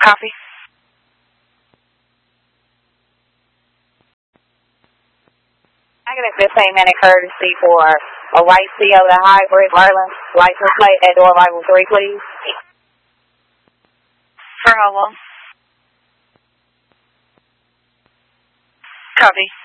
Copy. I get a 15-minute courtesy for a white Toyota hybrid Merlin license plate at door arrival 3, please. For how long? Copy.